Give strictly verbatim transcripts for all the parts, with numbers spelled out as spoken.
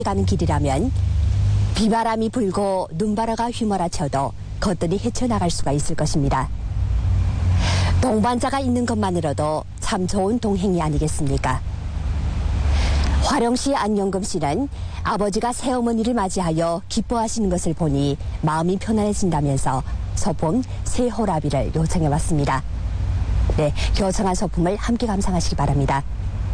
가는 길이라면 비바람이 불고 눈바라가 휘몰아쳐도 거뜬히 헤쳐나갈 수가 있을 것입니다. 동반자가 있는 것만으로도 참 좋은 동행이 아니겠습니까? 화령시 안영금 씨는 아버지가 새어머니를 맞이하여 기뻐하시는 것을 보니 마음이 편안해진다면서 소품 새호라비를 요청해왔습니다. 네, 요청한 소품을 함께 감상하시기 바랍니다.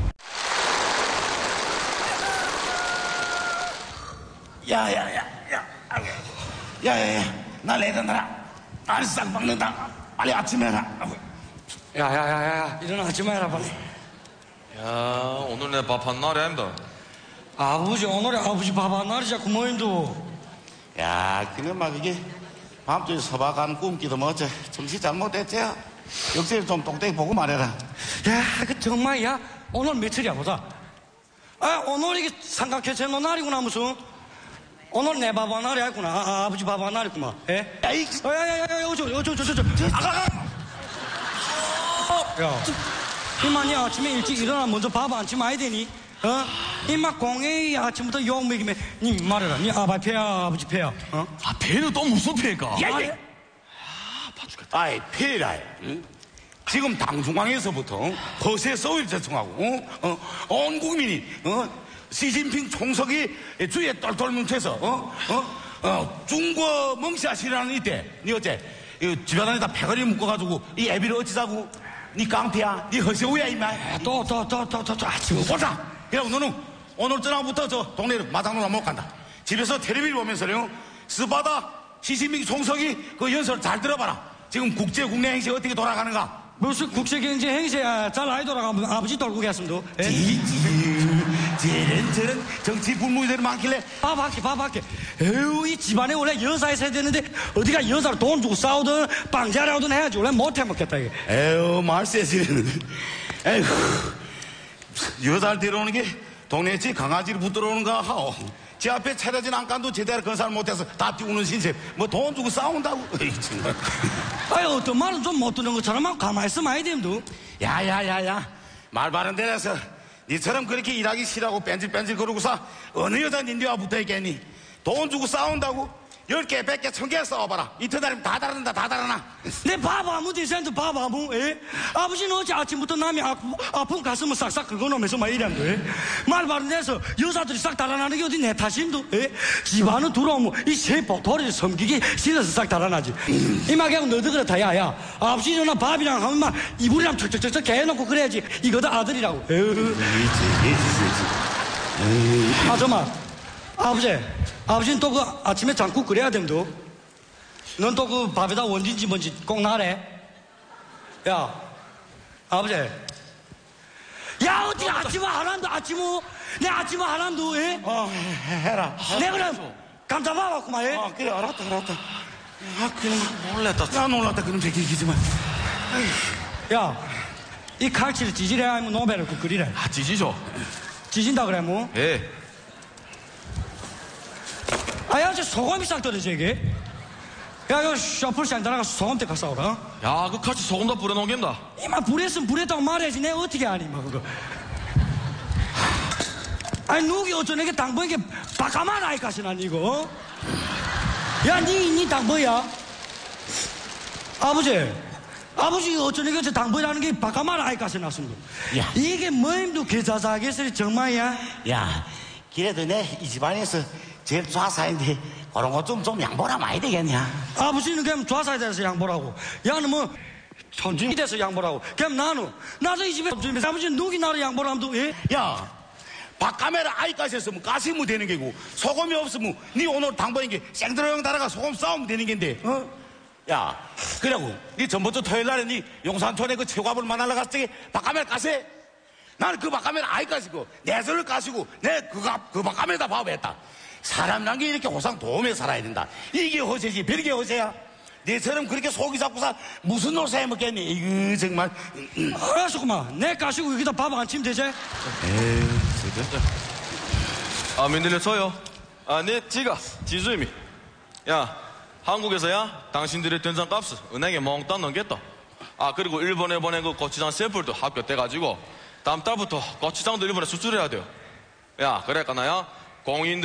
야야야야 야야야 나 내려놔라. 날 싹 박는다. 빨리 아침에 해라. 야야야야 일어나 아침에 해라 빨리. 야, 오늘 내 밥 한 날이 아닙니다. 아버지 오늘이 아버지 밥 한 날이자 구모임도. 야 그는 막 이게 밤중에 서박한 꿈기도 뭐지 정신 잘못됐지. 역시 좀 똑똑히 보고 말해라. 야 그 정말이야 오늘 며칠이야 보자. 아 오늘 이게 삼각회체노 날이구나 무슨. 오늘 내 밥 한 날이 아니구나. 아, 아버지 밥 한 날이구만. 예? 야이 야야야야 어쩌 어쩌 어쩌 어쩌 아가 야 이만이 아침에 일찍 일어나 먼저 밥 안 치면 아야 되니? 어? 이마 공에 아침부터 욕 먹이면 니 말해라. 니 아빠 패야 아버지 패야? 어? 아, 배는 또 무슨 배가? 야, 아니, 야. 아이 폐라. 응? 지금 당중앙에서부터 허세 서울 제청하고 어? 온 국민이 어? 시진핑 총석이 주위에 똘똘 뭉쳐서 어? 어? 어? 중国멍시아시라는 이때 니 어째 집안에다 패거리 묶어가지고 이 애비를 어찌자고 니 깡패야 니 허세우야 임마. 또또또또또 아침 보자. 그럼 너는 오늘 저녁부터 저 동네 마당으로 못 간다. 집에서 텔레비를 보면서요 스바다 시진핑 총석이 그 연설 잘 들어봐라. 지금 국제 국내 행세 어떻게 돌아가는가. 무슨 국제경제 행세야 잘 아이 돌아가면 아버지 돌고 계습니다. 저런 저런 정치 불문이들이 많길래 밥 할게 밥 할게. 에휴 이 집안에 원래 여사 있어야 되는데 어디가 여사를 돈 주고 싸우든 빵자라든 해야지. 원래 못해 먹겠다 이게. 에휴 말세지는 에휴 여자를 데려오는 게 동네 집 강아지를 붙들어오는가 하오. 제 앞에 차려진 안간도 제대로 건설 못해서 다 띄우는 신세 뭐 돈 주고 싸운다고. 아유 어떤 말은 좀 못 듣는 것처럼 가만히 있으면 아야 됩니다. 야야야야 말 바른 데라서 니처럼 그렇게 일하기 싫어하고 뺀질뺀질 그러고서 어느 여자 닌디와 붙어있겠니. 돈 주고 싸운다고 열 개, 백 개, 천 개 싸워봐라. 이틀날이면 다 다른다 다 다르나. 내 밥 아무 데서한테 밥 아무 에? 아버지는 어제 아침부터 남이 아프, 아픈 가슴을 싹싹 긁어놓으면서 막 이란다. 말 바른 데서 여자들이 싹 달아나는 게 어디 내 탓임도. 에? 집안은 들어오면 이 세포 도리를 섬기기 싫어서 싹 달아나지. 이마하고 너도 그렇다. 야야 아버지 누나 밥이랑 하면 막 이불이랑 척척척척 개해놓고 그래야지. 이거다 아들이라고. 에휴. 아줌마 아버지 아버지는 또 그 아침에 장국 끓여야 됩니다. 넌 또 그 밥에다 원진지 뭔지 꼭 나래. 야 아버지 야 어떻게 아침에 하란도 아침에 내 아침에 하란도 해? 어 해라. 내 그럼 감자밥 왔구만 해? 아 그래 알았다 알았다. 아 그냥 놀랬다. 야 놀랐다. 그럼 제기기지만 야 이 칼치를 지지래 아니면 노베를 그 끓이래? 아, 찌지죠? 지진다 그래 뭐? 예. 아야 저 소금이 싹 떨어져 이게. 야 이거 셔플샹 따라가서 소금 때 가서 오라. 야, 그 같이 소금 다 뿌려놓은 겁니다. 이만 불했으면 불했다고 말해야지 내가 어떻게 아니 막 그거. 아니 누기 어쩌네 게 당번에 바카만 아이까시나 이거. 야니 니 당번이야? 아버지 아버지 어쩌네 게 당번이라는 게 바카만 아이까시 났습니다. 야. 이게 뭐임도 개자자겠어요 정말이야? 야 그래도 내 이 집안에서 제일 좌사인데 그런 거 좀 좀 양보하면 아야 되겠냐. 아버지는 그냥 좌사에 대해서 양보라고. 야는 뭐 천진이 돼서 양보라고. 그럼 나는 나도 이 집에 없으면서 아버지는 누기 나를 양보라면 예? 야 박카메라 아이까지 했으면 가시면 되는 게고 소금이 없으면 니 오늘 당번인 게 생드러형 달아가 소금 싸우면 되는 겐데 어? 야 그래고 니 전부터 토요일날에 니 용산촌에 그 최고압을 만나러 갔을 때 박카메라 가세. 나는 그 박카메라 아이까지고 내 손을 까시고 내 그거 그 박카메라 밥했다. 사람이란 게 이렇게 호상 도움에 살아야 된다. 이게 허세지 별게 허세야. 내처럼 그렇게 속이 잡고서 무슨 노세 먹겠니. 이거 정말. 알았어 그만 내 까시고 여기다 밥 안 치면 되지? 에이, 진짜. 아, 민들렸어요. 아, 내 지가 지수임이. 야, 한국에서야 당신들의 된장 값을 은행에 몽땅 넣겠다. 아, 그리고 일본에 보낸 그 고추장 샘플도 합격돼가지고 다음 달부터 고추장도 일본에 수출해야 돼요. 야, 그러니까 나야 공인